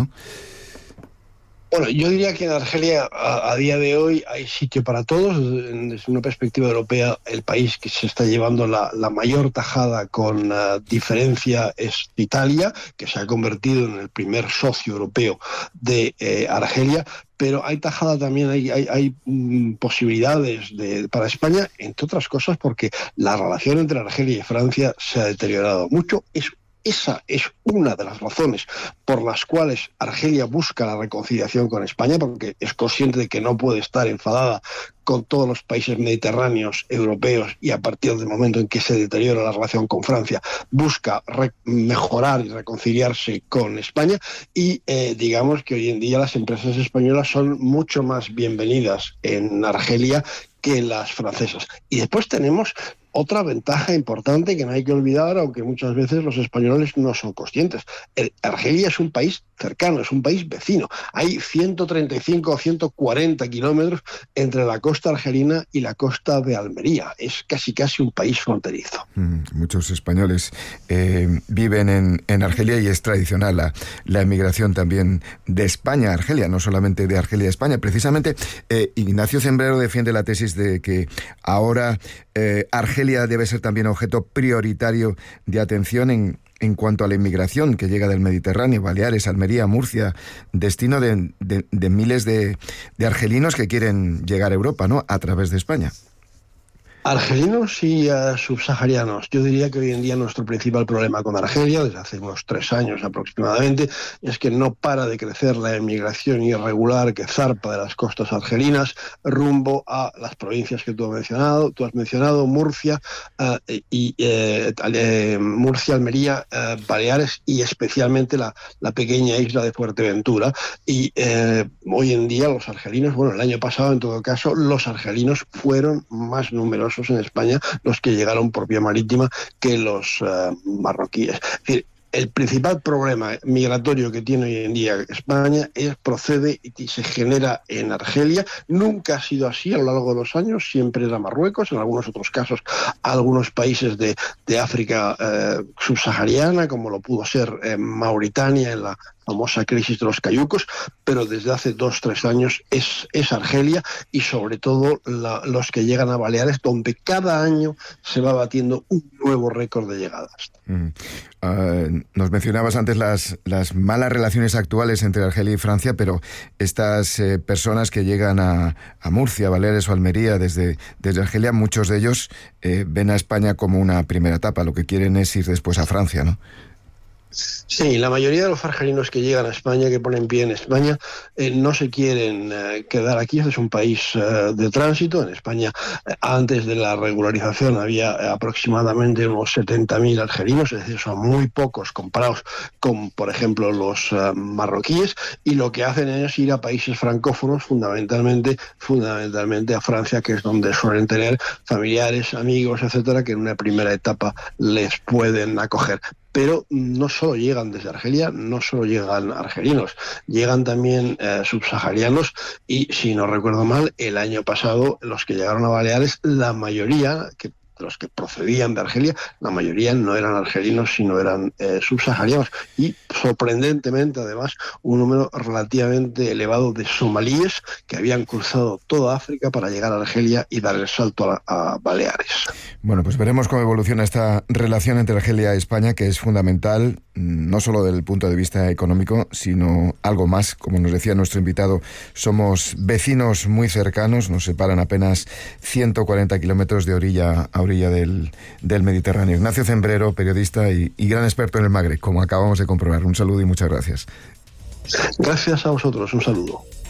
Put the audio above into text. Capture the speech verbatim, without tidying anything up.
¿no? Bueno, yo diría que en Argelia a, a día de hoy hay sitio para todos. Desde una perspectiva europea, el país que se está llevando la, la mayor tajada con uh, diferencia es Italia, que se ha convertido en el primer socio europeo de eh, Argelia. Pero hay tajada también, hay, hay, hay mm, posibilidades de, para España, entre otras cosas porque la relación entre Argelia y Francia se ha deteriorado mucho. Es Esa es una de las razones por las cuales Argelia busca la reconciliación con España, porque es consciente de que no puede estar enfadada con todos los países mediterráneos europeos y a partir del momento en que se deteriora la relación con Francia, busca mejorar y reconciliarse con España y eh, digamos que hoy en día las empresas españolas son mucho más bienvenidas en Argelia que las francesas. Y después tenemos otra ventaja importante que no hay que olvidar, aunque muchas veces los españoles no son conscientes. El, Argelia es un país cercano, es un país vecino. Hay ciento treinta y cinco o ciento cuarenta kilómetros entre la costa argelina y la costa de Almería. Es casi casi un país fronterizo. Mm, muchos españoles eh, viven en, en Argelia y es tradicional la, la emigración también de España a Argelia, no solamente de Argelia a España. Precisamente eh, Ignacio Zembrero defiende la tesis de que ahora eh, Argelia debe ser también objeto prioritario de atención en, en cuanto a la inmigración que llega del Mediterráneo, Baleares, Almería, Murcia, destino de, de, de miles de, de argelinos que quieren llegar a Europa, ¿no?, a través de España. Argelinos y uh, subsaharianos. Yo diría que hoy en día nuestro principal problema con Argelia, desde hace unos tres años aproximadamente, es que no para de crecer la emigración irregular que zarpa de las costas argelinas rumbo a las provincias que tú has mencionado, tú has mencionado Murcia, uh, y eh, eh, Murcia, Almería, uh, Baleares y especialmente la, la pequeña isla de Fuerteventura. Y eh, hoy en día los argelinos, bueno, el año pasado en todo caso, los argelinos fueron más numerosos en España los que llegaron por vía marítima que los uh, marroquíes. Es decir, el principal problema migratorio que tiene hoy en día España es, procede y se genera en Argelia. Nunca ha sido así a lo largo de los años, siempre era Marruecos, en algunos otros casos algunos países de, de África eh, subsahariana, como lo pudo ser eh, Mauritania en la famosa crisis de los cayucos, pero desde hace dos, tres años es, es Argelia y sobre todo la, los que llegan a Baleares, donde cada año se va batiendo un nuevo récord de llegadas. Mm. Uh, nos mencionabas antes las, las malas relaciones actuales entre Argelia y Francia, pero estas eh, personas que llegan a, a Murcia, Baleares o Almería desde, desde Argelia, muchos de ellos eh, ven a España como una primera etapa, lo que quieren es ir después a Francia, ¿no? Sí, la mayoría de los argelinos que llegan a España, que ponen pie en España, eh, no se quieren eh, quedar aquí. Este es un país eh, de tránsito. En España, eh, antes de la regularización, había eh, aproximadamente unos setenta mil argelinos, es decir, son muy pocos comparados con, por ejemplo, los eh, marroquíes, y lo que hacen es ir a países francófonos, fundamentalmente, fundamentalmente a Francia, que es donde suelen tener familiares, amigos, etcétera, que en una primera etapa les pueden acoger. Pero no solo llegan desde Argelia, no solo llegan argelinos, llegan también eh, subsaharianos y, si no recuerdo mal, el año pasado los que llegaron a Baleares, la mayoría, que los que procedían de Argelia, la mayoría no eran argelinos, sino eran eh, subsaharianos. Y, sorprendentemente, además, un número relativamente elevado de somalíes que habían cruzado toda África para llegar a Argelia y dar el salto a, a Baleares. Bueno, pues veremos cómo evoluciona esta relación entre Argelia y España, que es fundamental, no solo desde el punto de vista económico, sino algo más. Como nos decía nuestro invitado, somos vecinos muy cercanos, nos separan apenas ciento cuarenta kilómetros de orilla a orilla del, del Mediterráneo. Ignacio Zembrero, periodista y, y gran experto en el Magreb, como acabamos de comprobar. Un saludo y muchas gracias. Gracias a vosotros, un saludo.